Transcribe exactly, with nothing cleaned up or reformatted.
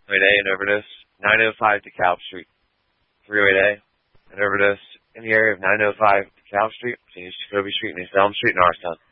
three oh eight A, an overdose. nine oh five DeKalb Street. three oh eight A, an overdose in the area of nine oh five DeKalb Street, between East Jacoby Street and East Elm Street in Norristown.